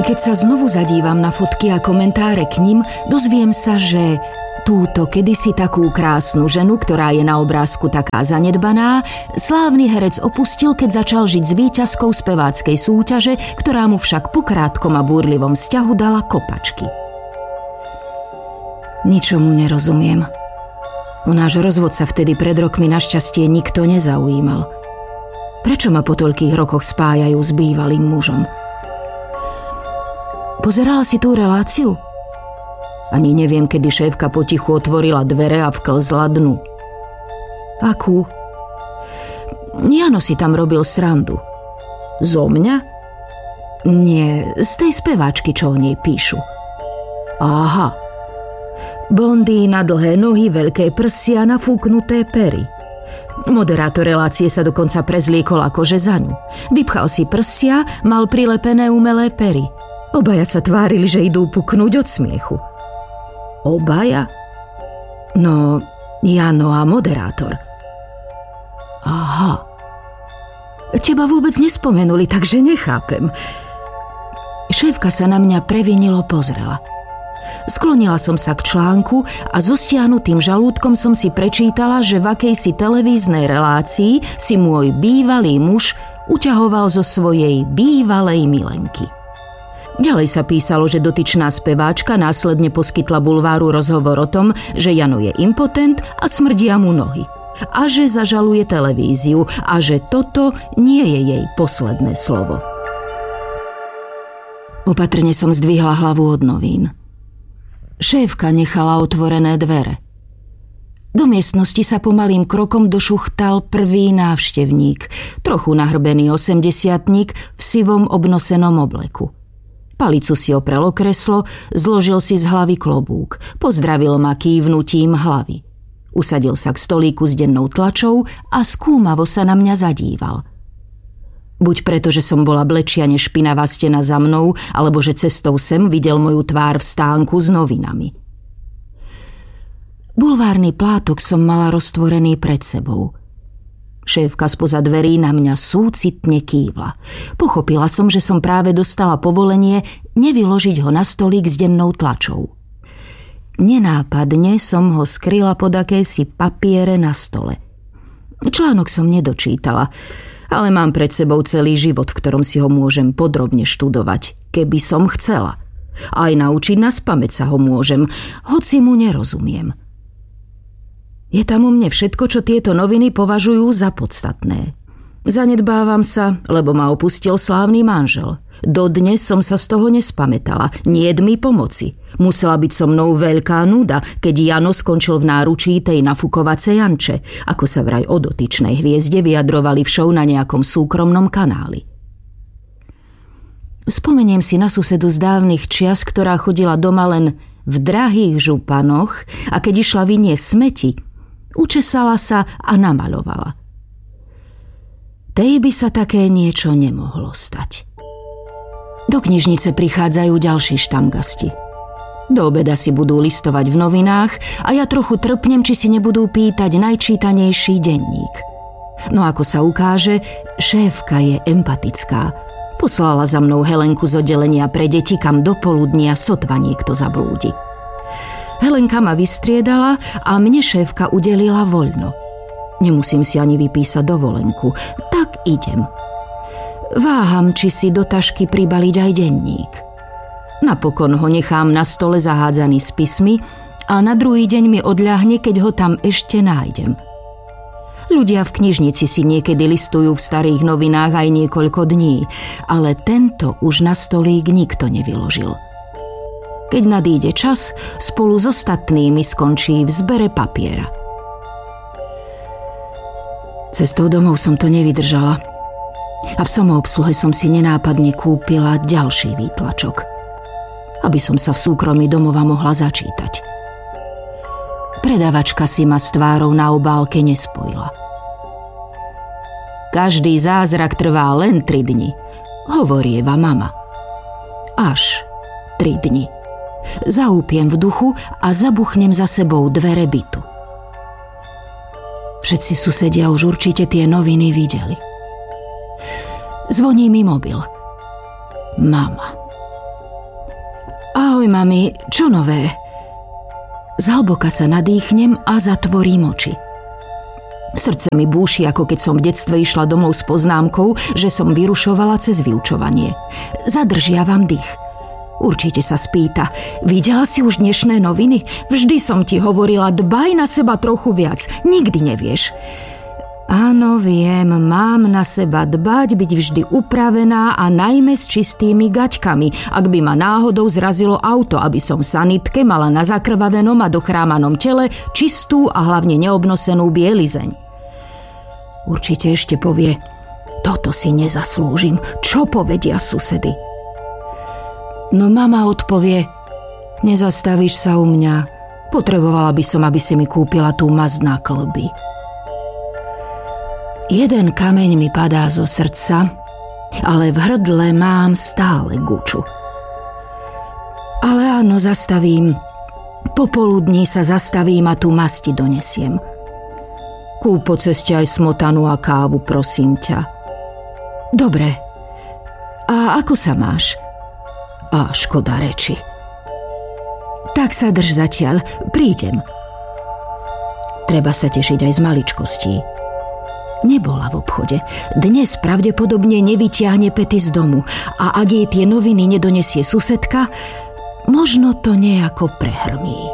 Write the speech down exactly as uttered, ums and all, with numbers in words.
Keď sa znovu zadívam na fotky a komentáre k nim, dozviem sa, že túto kedysi takú krásnu ženu, ktorá je na obrázku taká zanedbaná, slávny herec opustil, keď začal žiť s víťazkou speváckej súťaže, ktorá mu však po krátkom a búrlivom vzťahu dala kopačky. Ničomu nerozumiem. O náš rozvod sa vtedy pred rokmi našťastie nikto nezaujímal. Prečo ma po toľkých rokoch spájajú s bývalým mužom? Pozerala si tú reláciu? Ani neviem, kedy šéfka potichu otvorila dvere a vklzla dnu. Akú? Jano si tam robil srandu. Zo mňa? Nie, z tej speváčky, čo o nej píšu. Aha. Blondína, dlhé nohy, veľké prsia, nafúknuté pery. Moderátor relácie sa dokonca prezliekol akože za ňu. Vypchal si prsia, mal prilepené umelé pery. Obaja sa tvárili, že idú puknúť od smiechu. Obaja? No, Jano a moderátor. Aha. Teba vôbec nespomenuli, takže nechápem. Šéfka sa na mňa previnilo pozrela. Sklonila som sa k článku a so stiahnutým žalúdkom som si prečítala, že v akejsi televíznej relácii si môj bývalý muž uťahoval zo svojej bývalej milenky. Ďalej sa písalo, že dotyčná speváčka následne poskytla bulváru rozhovor o tom, že Jano je impotent a smrdia mu nohy. A že zažaluje televíziu a že toto nie je jej posledné slovo. Opatrne som zdvihla hlavu od novín. Šéfka nechala otvorené dvere. Do miestnosti sa pomalým krokom došuchtal prvý návštevník, trochu nahrbený osemdesiatnik v sivom obnosenom obleku. Palicu si oprel o kreslo, zložil si z hlavy klobúk, pozdravil ma kývnutím hlavy. Usadil sa k stolíku s dennou tlačou a skúmavo sa na mňa zadíval. Buď preto, že som bola blečia než špinavá stena za mnou, alebo že cestou sem videl moju tvár v stánku s novinami. Bulvárny plátok som mala roztvorený pred sebou. Šéfka spoza dverí na mňa súcitne kývla. Pochopila som, že som práve dostala povolenie nevyložiť ho na stolík s dennou tlačou. Nenápadne som ho skryla pod akési papiere na stole. Článok som nedočítala, ale mám pred sebou celý život, v ktorom si ho môžem podrobne študovať, keby som chcela. Aj naučiť na spamäť sa ho môžem, hoci mu nerozumiem. Je tam o mne všetko, čo tieto noviny považujú za podstatné. Zanedbávam sa, lebo ma opustil slávny manžel. Dodnes som sa z toho nespamätala, niet mi pomoci. Musela byť so mnou veľká nuda, keď Jano skončil v náručí tej nafukovacej Janče, ako sa vraj o dotyčnej hviezde vyjadrovali v show na nejakom súkromnom kanáli. Spomeniem si na susedu z dávnych čias, ktorá chodila doma len v drahých županoch a keď išla vyniesť smeti, učesala sa a namaľovala. Tej by sa také niečo nemohlo stať. Do knižnice prichádzajú ďalší štamgasti. Do obeda si budú listovať v novinách a ja trochu trpnem, či si nebudú pýtať najčítanejší denník. No ako sa ukáže, šéfka je empatická. Poslala za mnou Helenku z oddelenia pre deti, kam do poludnia sotva niekto zablúdi. Helenka ma vystriedala a mne šéfka udelila voľno. Nemusím si ani vypísať dovolenku, tak idem. Váham, či si do tašky pribaliť aj denník. Napokon ho nechám na stole zahádzaný spismi a na druhý deň mi odľahne, keď ho tam ešte nájdem. Ľudia v knižnici si niekedy listujú v starých novinách aj niekoľko dní, ale tento už na stolík nikto nevyložil. Keď nadíde čas, spolu s ostatnými skončí v zbere papiera. Cestou domov som to nevydržala a v samoobsluhe som si nenápadne kúpila ďalší výtlačok, aby som sa v súkromí domova mohla začítať. Predavačka si ma s tvárou na obálke nespojila. Každý zázrak trvá len tri dni, hovorieva mama. Až tri dni. Zaúpiem v duchu a zabuchnem za sebou dvere bytu. Všetci susedia už určite tie noviny videli. Zvoní mi mobil. Mama. Ahoj, mami, čo nové? Zhlboka sa nadýchnem a zatvorím oči. Srdce mi búši, ako keď som v detstve išla domov s poznámkou, že som vyrušovala cez vyučovanie. Zadržiavam dých. Určite sa spýta, videla si už dnešné noviny? Vždy som ti hovorila, dbaj na seba trochu viac, nikdy nevieš. Áno, viem, mám na seba dbať, byť vždy upravená a najmä s čistými gaťkami, ak by ma náhodou zrazilo auto, aby som v sanitke mala na zakrvavenom a dochrámanom tele čistú a hlavne neobnosenú bielizeň. Určite ešte povie, toto si nezaslúžim, čo povedia susedy. No mama odpovie, nezastavíš sa u mňa, potrebovala by som, aby si mi kúpila tú masť na kĺby. Jeden kameň mi padá zo srdca, ale v hrdle mám stále guču. Ale áno, zastavím. Popoludní sa zastavím a tú masti donesiem. Kúp po ceste aj smotanu a kávu, prosím ťa. Dobre. A ako sa máš? A škoda reči. Tak sa drž zatiaľ, prídem. Treba sa tešiť aj z maličkostí. Nebola v obchode. Dnes pravdepodobne nevyťahne Pety z domu a ak jej tie noviny nedonesie susedka, možno to nejako prehrmí.